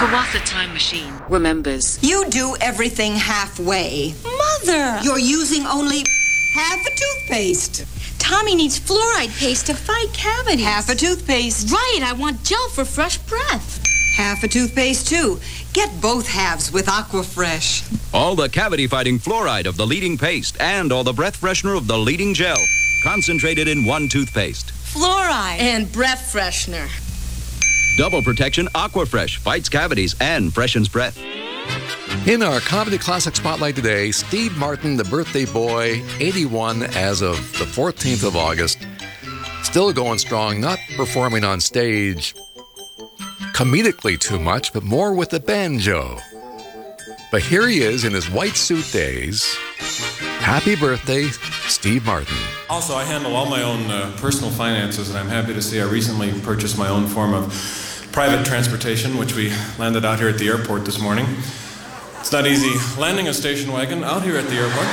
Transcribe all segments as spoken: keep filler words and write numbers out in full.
Kawatha Time Machine remembers. You do everything halfway. Mother! You're using only half a toothpaste. Tommy needs fluoride paste to fight cavities. Half a toothpaste. Right, I want gel for fresh breath. Half a toothpaste, too. Get both halves with Aquafresh. All the cavity-fighting fluoride of the leading paste and all the breath freshener of the leading gel. Concentrated in one toothpaste. Fluoride. And breath freshener. Double protection Aquafresh fights cavities and freshens breath. In our Comedy Classic Spotlight today, Steve Martin, the birthday boy, eighty-one as of the fourteenth of August. Still going strong, not performing on stage comedically too much, but more with the banjo. But here he is in his white suit days. Happy birthday, Steve Martin. Also, I handle all my own uh, personal finances, and I'm happy to see I recently purchased my own form of private transportation, which we landed out here at the airport this morning. It's not easy landing a station wagon out here at the airport.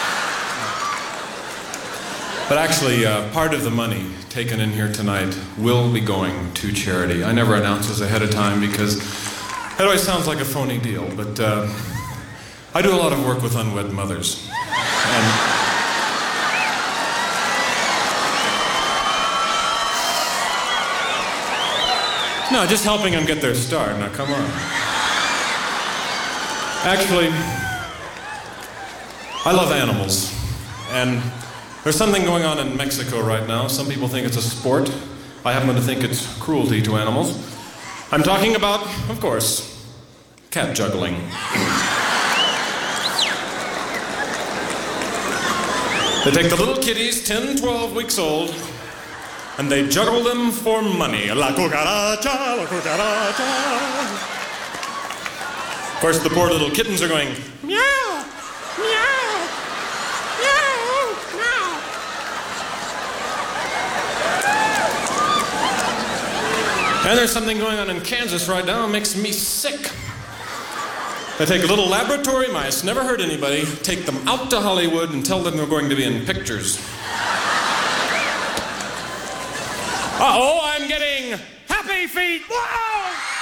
But actually, uh, part of the money taken in here tonight will be going to charity. I never announce this ahead of time because it always sounds like a phony deal, but uh, I do a lot of work with unwed mothers. And no, just helping them get their start. Now, come on. Actually, I love animals, and there's something going on in Mexico right now. Some people think it's a sport. I happen to think it's cruelty to animals. I'm talking about, of course, cat juggling. They take the little kitties, ten, twelve weeks old, and they juggle them for money. La cucaracha, la cucaracha. Of course, the poor little kittens are going, meow, meow, meow, meow. And there's something going on in Kansas right now that makes me sick. They take little laboratory mice, never hurt anybody, take them out to Hollywood and tell them they're going to be in pictures. Uh-oh, I'm getting happy feet. Whoa!